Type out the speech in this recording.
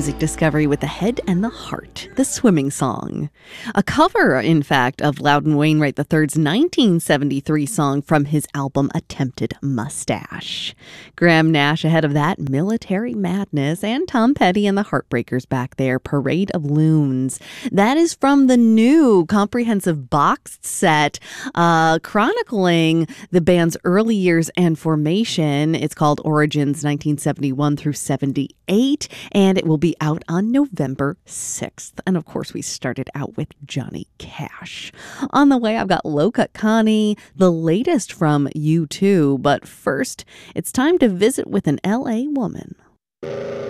music discovery with the head and the heart, the swimming song. A cover, in fact, of Loudon Wainwright III's 1973 song from his album Attempted Mustache. Graham Nash ahead of that, Military Madness, and Tom Petty and the Heartbreakers back there, Parade of Loons. That is from the new comprehensive boxed set chronicling the band's early years and formation. It's called Origins 1971 through 78, and it will be out on November 6th. And of course, we started out with Johnny Cash. On the way, I've got Low Cut Connie, the latest from U2. But first, it's time to visit with an LA woman.